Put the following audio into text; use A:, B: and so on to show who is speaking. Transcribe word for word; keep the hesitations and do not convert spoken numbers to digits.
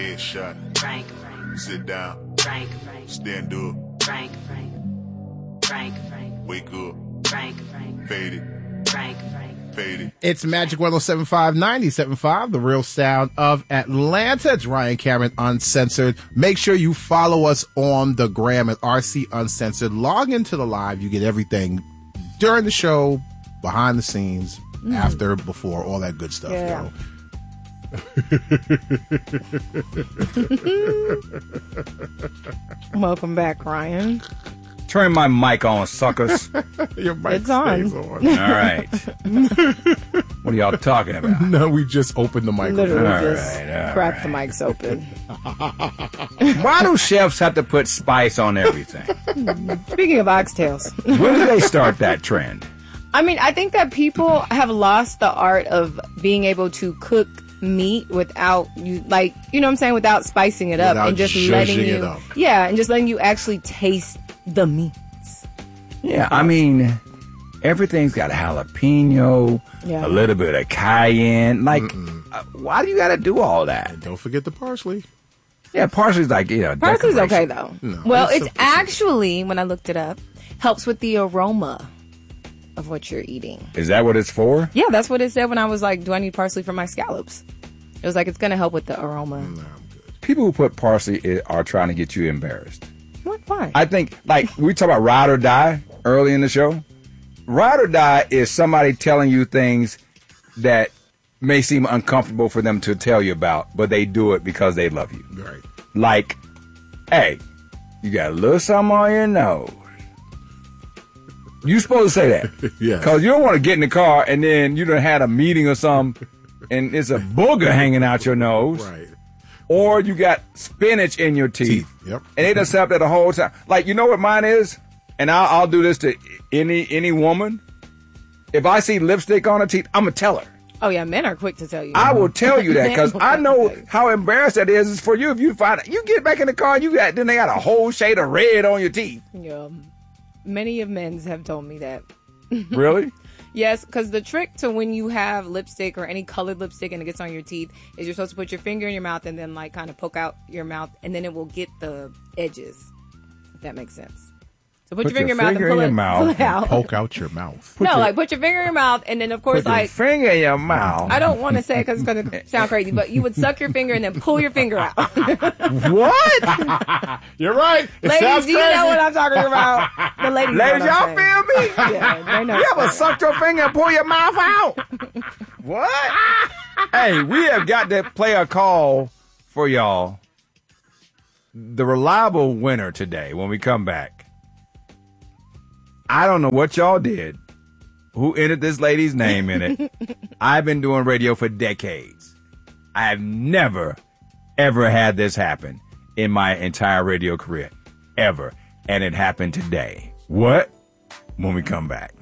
A: Headshot. Frank. Sit down. Frank. Stand up. Frank. Frank. Wake up. Frank. Fade it. Frank. Fade it.
B: It's Magic one oh seven point five, ninety-seven point five, the real sound of Atlanta. It's Ryan Cameron Uncensored. Make sure you follow us on the gram at R C Uncensored. Log into the live. You get everything during the show, behind the scenes, mm. after, before, all that good stuff.
C: Yeah. Yo. Welcome back, Ryan.
D: Turn my mic on, suckers.
B: Your mic
C: it's on.
B: stays on.
D: All right. What are y'all talking about?
B: No, we just opened the microphone.
C: Literally
D: all
C: just
D: right,
C: cracked
D: right.
C: the mics open.
D: Why do chefs have to put spice on everything?
C: Speaking of oxtails.
D: When did they start that trend?
C: I mean, I think that people have lost the art of being able to cook meat without you, like, you know what I'm saying, without spicing it up
B: Without
C: and just
B: zhuzhing
C: letting
B: it
C: you,
B: up.
C: yeah, and just letting you actually taste the meats.
D: Yeah, I mean, everything's got a jalapeno,
C: Yeah.
D: a little bit of cayenne. Like, uh, why do you got to do all that?
B: And don't forget the parsley.
D: Yeah, parsley's like, you know,
C: Parsley's
D: decoration.
C: okay though.
B: No,
C: well,
B: it's
C: it's
B: simple.
C: actually, when I looked it up, helps with the aroma of what you're eating.
D: Is that what it's for?
C: Yeah, that's what it said when I was like, do I need parsley for my scallops? It was like, it's going to help with the aroma.
B: No, I'm good.
D: People who put parsley i- are trying to get you embarrassed.
C: What? Why?
D: I think, like, we talk about ride or die early in the show. Ride or die is somebody telling you things that may seem uncomfortable for them to tell you about, but they do it because they love you.
B: Right.
D: Like, hey, you got a little something on your nose. You supposed to say that.
B: Yeah.
D: Because you don't want to get in the car and then you done had a meeting or something and it's a booger hanging out your nose.
B: Right.
D: Or you got spinach in your teeth.
B: Teeth, yep.
D: And they done sat up there the whole time. Like, you know what mine is? And I'll, I'll do this to any any woman. If I see lipstick on her teeth, I'm going to tell her.
C: Oh, yeah, men are quick to tell you.
D: I will tell you that because
C: Men
D: I
C: will
D: know
C: tell you.
D: how embarrassed that is for you if you find it. You get back in the car and you got, then they got a whole shade of red on your teeth.
C: Yeah. Many of men's have told me that.
D: Really?
C: Yes, because the trick to when you have lipstick or any colored lipstick and it gets on your teeth is you're supposed to put your finger in your mouth and then like kind of poke out your mouth and then it will get the edges. If that makes sense. So put,
D: Put
C: your finger in
D: your
C: your mouth
D: finger
C: and pull
D: in
C: it,
D: your mouth
C: pull it
D: and
C: out.
B: Poke out your mouth.
C: no,
D: your-
C: like put your finger in your mouth and then of course
D: Put your
C: like
D: finger in your mouth.
C: I don't want to say it because it's going to sound crazy, but you would suck your finger and then pull your finger out.
D: What?
B: You're right. It
C: Ladies,
B: sounds
C: do you
B: crazy.
C: know what I'm talking about? The ladies, know
D: Ladies,
C: what I'm
D: y'all
C: saying.
D: feel me?
C: Yeah, they know.
D: You ever sucked your finger and pull your mouth out? What? Hey, we have got to play a call for y'all. The reliable winner today when we come back. I don't know what y'all did. Who entered this lady's name in it? I've been doing radio for decades. I have never, ever had this happen in my entire radio career. Ever. And it happened today. What? When we come back.